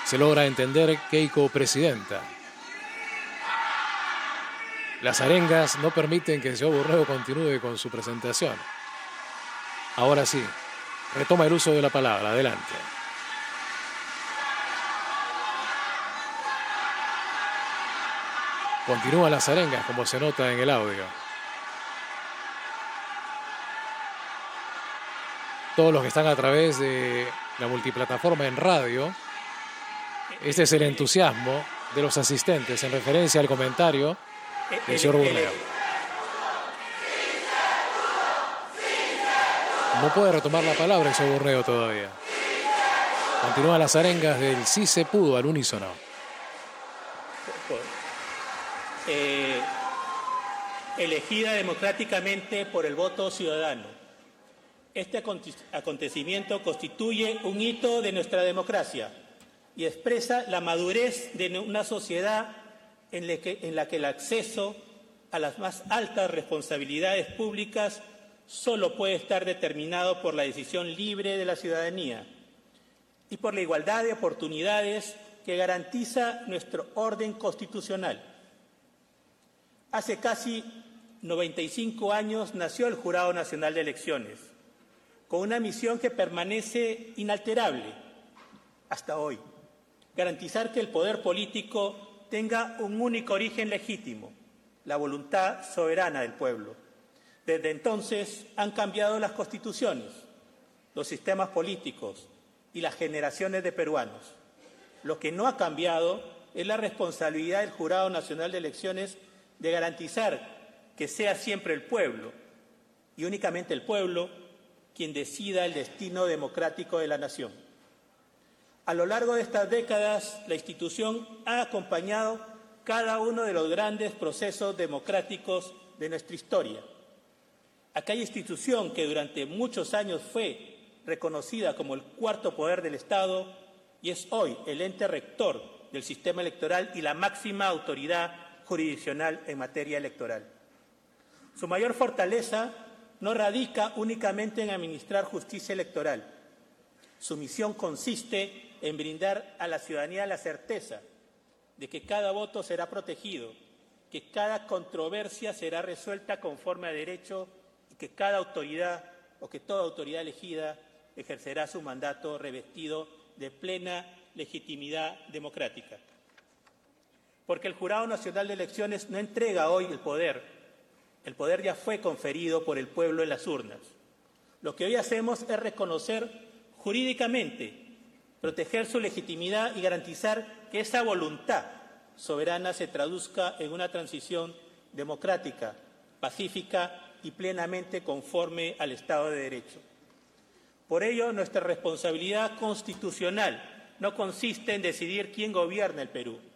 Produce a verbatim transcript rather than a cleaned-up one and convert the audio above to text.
Se logra entender Keiko presidenta. Las arengas no permiten que el señor Burrego continúe con su presentación. Ahora sí, retoma el uso de la palabra. Adelante. Continúan las arengas, como se nota en el audio. Todos los que están a través de la multiplataforma en radio, este es el entusiasmo de los asistentes en referencia al comentario del señor Burrego. No puede retomar la palabra el señor Burrego todavía. Continúan las arengas del sí se pudo al unísono. Eh, elegida democráticamente por el voto ciudadano. Este acontecimiento constituye un hito de nuestra democracia y expresa la madurez de una sociedad en la que, en la que el acceso a las más altas responsabilidades públicas solo puede estar determinado por la decisión libre de la ciudadanía y por la igualdad de oportunidades que garantiza nuestro orden constitucional. Hace casi noventa y cinco años nació el Jurado Nacional de Elecciones, con una misión que permanece inalterable hasta hoy: garantizar que el poder político tenga un único origen legítimo, la voluntad soberana del pueblo. Desde entonces han cambiado las constituciones, los sistemas políticos y las generaciones de peruanos. Lo que no ha cambiado es la responsabilidad del Jurado Nacional de Elecciones de garantizar que sea siempre el pueblo, y únicamente el pueblo, quien decida el destino democrático de la nación. A lo largo de estas décadas, la institución ha acompañado cada uno de los grandes procesos democráticos de nuestra historia. Aquella institución que durante muchos años fue reconocida como el cuarto poder del Estado y es hoy el ente rector del sistema electoral y la máxima autoridad jurisdiccional en materia electoral. Su mayor fortaleza no radica únicamente en administrar justicia electoral. Su misión consiste en brindar a la ciudadanía la certeza de que cada voto será protegido, que cada controversia será resuelta conforme a derecho y que cada autoridad o que toda autoridad elegida ejercerá su mandato revestido de plena legitimidad democrática. Porque el Jurado Nacional de Elecciones no entrega hoy el poder. El poder ya fue conferido por el pueblo en las urnas. Lo que hoy hacemos es reconocer jurídicamente, proteger su legitimidad y garantizar que esa voluntad soberana se traduzca en una transición democrática, pacífica y plenamente conforme al Estado de Derecho. Por ello, nuestra responsabilidad constitucional no consiste en decidir quién gobierna el Perú,